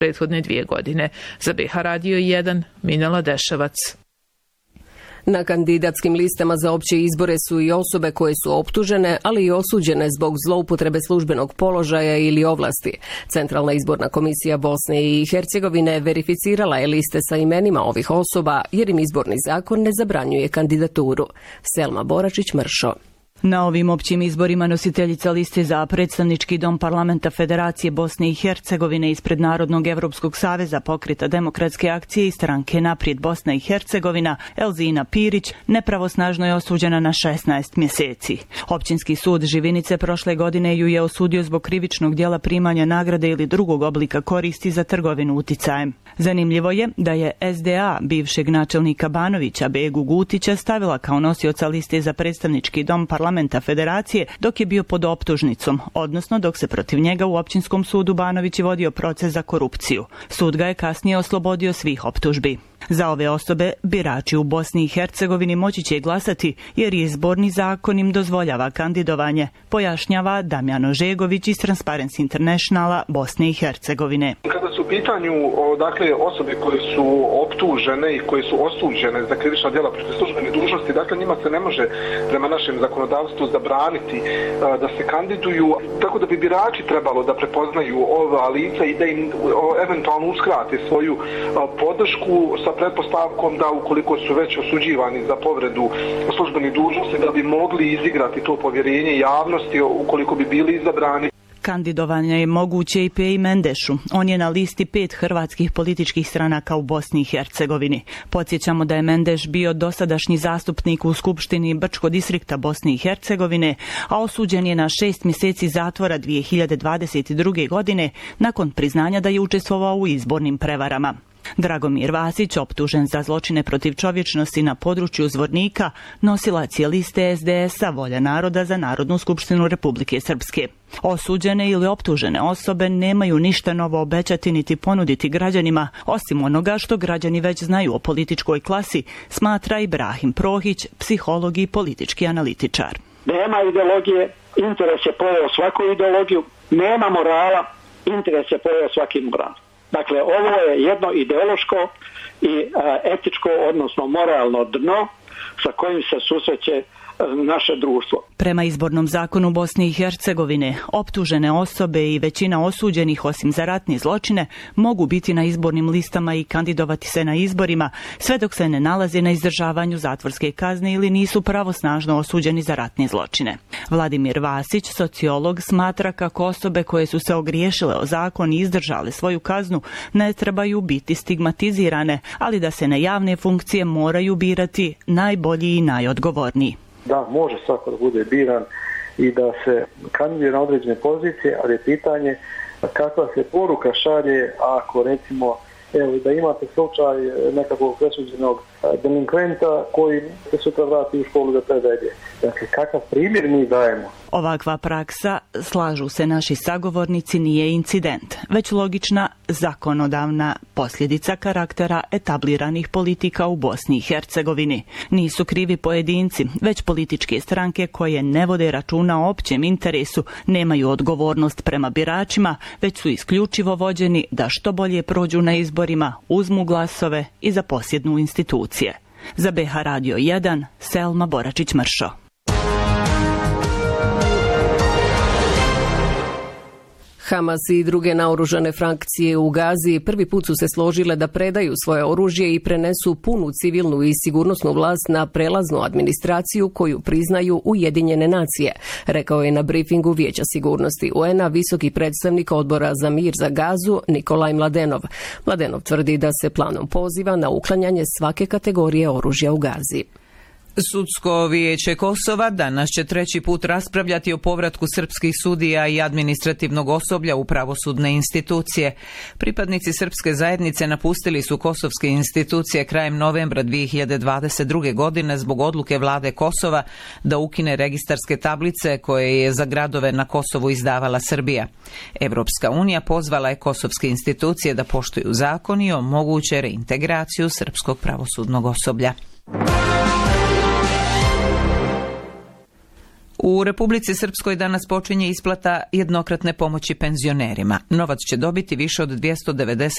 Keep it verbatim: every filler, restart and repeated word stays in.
prethodne dvije godine. Za B H Radio jedan, Minala Deševac. Na kandidatskim listama za opće izbore su i osobe koje su optužene, ali i osuđene zbog zloupotrebe službenog položaja ili ovlasti. Centralna izborna komisija Bosne i Hercegovine verificirala je liste sa imenima ovih osoba jer im izborni zakon ne zabranjuje kandidaturu. Selma Boračić-Mršo. Na ovim općim izborima nositeljica liste za predstavnički dom parlamenta Federacije Bosne i Hercegovine ispred Narodnog evropskog saveza Pokreta demokratske akcije i stranke Naprijed Bosna i Hercegovina, Elzina Pirić, nepravosnažno je osuđena na šesnaest mjeseci. Općinski sud Živinice prošle godine ju je osudio zbog krivičnog djela primanja nagrade ili drugog oblika koristi za trgovinu uticajem. Zanimljivo je da je S D A bivšeg načelnika Banovića Begu Gutića stavila kao nosioca liste za predstavnički dom parlamenta Federacije dok je bio pod optužnicom, odnosno dok se protiv njega u općinskom sudu Banović vodio proces za korupciju. Sud ga je kasnije oslobodio svih optužbi. Za ove osobe birači u Bosni i Hercegovini moći će glasati jer je izborni zakon im dozvoljava kandidovanje, pojašnjava Damjan Ožegović iz Transparency Internationala Bosne i Hercegovine. Kada su u pitanju dakle, osobe koje su optužene i koje su osuđene za krivična djela protiv službene dužnosti, dakle njima se ne može prema našem zakonodavstvu zabraniti da se kandiduju, tako da bi birači trebalo da prepoznaju ova lica i da im eventualno uskrate svoju podršku sa pretpostavkom da ukoliko su već osuđivani za povredu službenih dužnosti da bi mogli izigrati to povjerenje javnosti ukoliko bi bili izabrani. Kandidovanje je moguće i Peji Mendešu. On je na listi pet hrvatskih političkih stranaka u Bosni i Hercegovini. Podsjećamo da je Mendeš bio dosadašnji zastupnik u Skupštini Brčkog distrikta Bosne i Hercegovine, a osuđen je na šest mjeseci zatvora dvije hiljade dvadeset druge. godine nakon priznanja da je učestvovao u izbornim prevarama. Dragomir Vasić, optužen za zločine protiv čovječnosti na području Zvornika, nosilac je liste S D S-a Volja naroda za Narodnu skupštinu Republike Srpske. Osuđene ili optužene osobe nemaju ništa novo obećati niti ponuditi građanima, osim onoga što građani već znaju o političkoj klasi, smatra Ibrahim Prohić, psiholog i politički analitičar. Nema ideologije, interes je pojeo svaku ideologiju, nema morala, interes je pojeo svaki moral. Dakle, ovo je jedno ideološko i a, etičko, odnosno moralno dno sa kojim se susreće naše društvo. Prema izbornom zakonu Bosne i Hercegovine, optužene osobe i većina osuđenih osim za ratne zločine mogu biti na izbornim listama i kandidovati se na izborima, sve dok se ne nalaze na izdržavanju zatvorske kazne ili nisu pravosnažno osuđeni za ratne zločine. Vladimir Vasić, sociolog, smatra kako osobe koje su se ogriješile o zakon i izdržale svoju kaznu ne trebaju biti stigmatizirane, ali da se na javne funkcije moraju birati najbolji i najodgovorniji. Da, može svako da bude biran i da se kandidira na određene pozicije, ali je pitanje kakva se poruka šalje ako recimo evo, da imate slučaj nekakvog presuđenog delinkventa koji se sutra vrati u školu da predaje. Dakle, kakav primjer mi dajemo? Ovakva praksa, slažu se naši sagovornici, nije incident, već logična zakonodavna posljedica karaktera etabliranih politika u Bosni i Hercegovini. Nisu krivi pojedinci, već političke stranke koje ne vode računa o općem interesu, nemaju odgovornost prema biračima, već su isključivo vođeni da što bolje prođu na izborima, uzmu glasove i zaposjednu institucije. Za B H Radio jedan, Selma Boračić-Mršo. Hamas i druge naoružane frakcije u Gazi prvi put su se složile da predaju svoje oružje i prenesu punu civilnu i sigurnosnu vlast na prelaznu administraciju koju priznaju Ujedinjene nacije, rekao je na brifingu Vijeća sigurnosti U N-a visoki predstavnik odbora za mir za Gazu Nikolaj Mladenov. Mladenov tvrdi da se planom poziva na uklanjanje svake kategorije oružja u Gazi. Sudsko vijeće Kosova danas će treći put raspravljati o povratku srpskih sudija i administrativnog osoblja u pravosudne institucije. Pripadnici srpske zajednice napustili su kosovske institucije krajem novembra dvije hiljade dvadeset druge. godine zbog odluke vlade Kosova da ukine registarske tablice koje je za gradove na Kosovu izdavala Srbija. Evropska unija pozvala je kosovske institucije da poštuju zakon i omoguće reintegraciju srpskog pravosudnog osoblja. U Republici Srpskoj danas počinje isplata jednokratne pomoći penzionerima. Novac će dobiti više od dvjesto devedeset